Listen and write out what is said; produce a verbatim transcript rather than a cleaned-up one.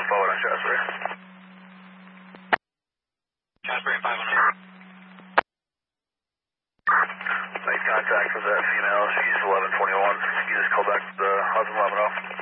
forward on Shasbury. Shasbury five one zero. Make contact with that female. She's eleven twenty-one. You just call back to the husband eleven oh.